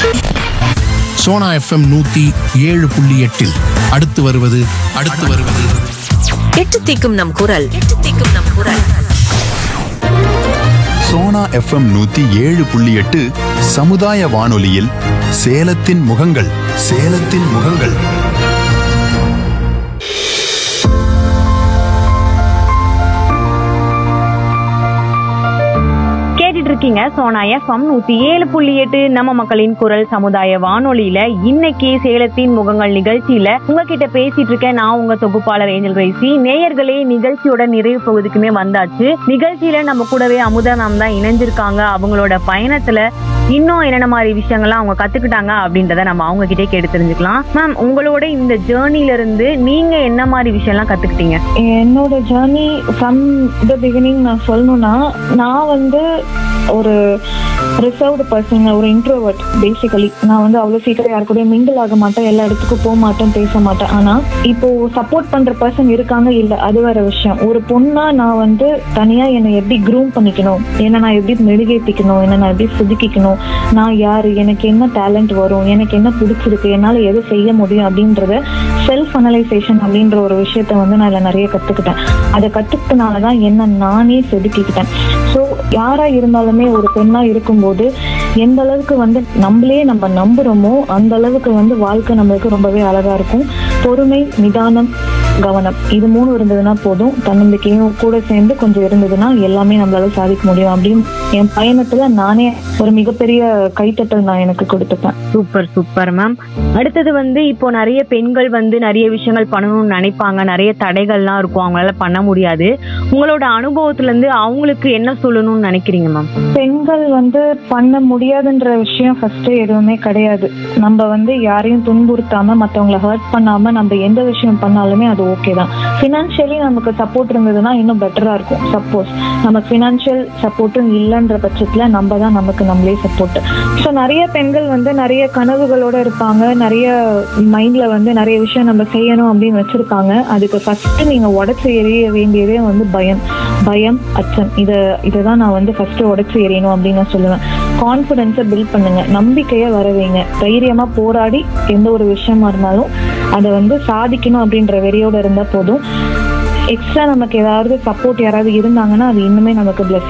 Sona FM 107.8 அடுத்து வருவது எட்டு தீக்கும் நம் குரல், எட்டு தீக்கும் நம் குரல். சோனா எஃப்எம் 107.8 சமுதாய வானொலியில் சேலத்தின் முகங்கள். இருக்கீங்க சோனா எஃப்எம் 107.8 நம்ம மக்களின் குரல் சமுதாய வானொலியில இன்னைக்கு சேலத்தின் முகங்கள் நிகழ்ச்சியில உங்ககிட்ட பேசிட்டு இருக்கேன். நான் உங்க தொகுப்பாளர் ஏஞ்சல் கிரேசி. நேயர்களே, நிகழ்ச்சியோட நிறைவு பகுதிக்குமே வந்தாச்சு. நிகழ்ச்சியில நம்ம கூடவே அமுதா மேம் தான் இணைஞ்சிருக்காங்க. அவங்களோட பயணத்துல இன்னும் என்னென்ன மாதிரி விஷயங்கள்லாம் அவங்க கத்துக்கிட்டாங்க அப்படின்றத நம்ம அவங்க கிட்டே கேட்டு தெரிஞ்சுக்கலாம். மேம், உங்களோட இந்த ஜேர்னில இருந்து நீங்க என்ன மாதிரி விஷயம்லாம் கத்துக்கிட்டீங்க? என்னோட ஜேர்னி ஃப்ரம் த பிகினிங் நான் சொல்லணும்னா, நான் வந்து ஒரு ரிசர்வ்டு பர்சன், ஒரு இன்ட்ரோவர்ட். பேசிக்கலி நான் வந்து அவ்வளோ சீக்கிரம் யாரு கூட மிங்கிள் ஆக மாட்டேன், எல்லா இடத்துக்கும் போக மாட்டேன், பேச மாட்டேன். ஆனா இப்போ சப்போர்ட் பண்ற பர்சன் இருக்காங்க இல்ல, அது வேற விஷயம். ஒரு பொண்ணா நான் வந்து தனியா என்னை எப்படி க்ரூம் பண்ணிக்கணும், என்ன நான் எப்படி மெருகேற்றிக்கணும், என்ன நான் எப்படி சுதுக்கிக்கணும், நான் யாரு, எனக்கு என்ன டேலண்ட் வரும், எனக்கு என்ன பிடிச்சிருக்கு, என்னால எது செய்ய முடியும் அப்படின்றத செல்ஃப் அனலைசேஷன் அப்படின்ற ஒரு விஷயத்த வந்து நான் இதில் நிறைய கத்துக்கிட்டேன். அதை கத்துக்கிட்டனாலதான் என்ன நானே செதுக்கிக்கிட்டேன். ஸோ யாரா இருந்தாலுமே ஒரு பெண்ணா இருக்கும்போது எந்த அளவுக்கு வந்து நம்மளே நம்ம நம்புறோமோ அந்த அளவுக்கு வந்து வாழ்க்கை நம்மளுக்கு ரொம்பவே அழகா இருக்கும். பொறுமை, நிதானம், கவனம், இது 3 இருந்ததுன்னா போதும். தன்னம்பிக்கையும் கூட சேர்ந்து கொஞ்சம் இருந்ததுன்னா எல்லாமே நம்மளால சாதிக்க முடியும். அப்படின்னு என் பயணத்துல நானே ஒரு மிகப்பெரிய கைத்தட்டல் நான் எனக்கு கொடுத்துப்பேன். Super ma'am. அடுத்தது வந்து இப்போ நிறைய பெண்கள் வந்து நிறைய விஷயங்கள் பண்ணணும்னு நினைப்பாங்க, நிறைய தடைகள்லாம் இருக்கும், அவங்களால பண்ண முடியாது. உங்களோட அனுபவத்துல இருந்து அவங்களுக்கு என்ன சொல்லணும்னு நினைக்கிறீங்க மேம்? பெண்கள் வந்து பண்ண முடியாதுன்ற விஷயம் ஃபர்ஸ்ட் எதுவுமே கிடையாது. நம்ம வந்து யாரையும் துன்புறுத்தாம, மற்றவங்களை ஹர்ட் பண்ணாம நம்ம எந்த விஷயம் பண்ணாலுமே அது ஓகே தான். ஃபினான்ஷியலி நமக்கு சப்போர்ட் இருந்ததுன்னா இன்னும் பெட்டரா இருக்கும். சப்போஸ் நமக்கு ஃபினான்ஷியல் சப்போர்ட்டும் இல்லைன்ற பட்சத்துல நம்ம தான் நமக்கு நம்மளே சப்போர்ட். ஸோ நிறைய பெண்கள் வந்து நிறைய கனவுகளோட இருப்பாங்க, நிறைய மைண்ட்ல வந்து நிறைய விஷயம் நம்ம செய்யணும் அப்படின்னு வச்சிருப்பாங்க. அதுக்கு ஃபர்ஸ்ட் நீங்க உடைச்சு எறிய வேண்டியதே வந்து பயம், அச்சம். இதைதான் நான் வந்து ஃபர்ஸ்ட் உடைச்சு எறியணும் அப்படின்னு நான் சொல்லுவேன். கான்ஃபிடென்ஸை பில்ட் பண்ணுங்க, நம்பிக்கையை வர வைங்க, தைரியமா போராடி எந்த ஒரு விஷயமா இருந்தாலும் அதை வந்து சாதிக்கணும் அப்படின்ற வெறியோட இருந்தா போதும். எக்ஸ்ட்ரா நமக்கு ஏதாவது சப்போர்ட் யாராவது இருந்தாங்கன்னா அது இன்னுமே நமக்கு பிளஸ்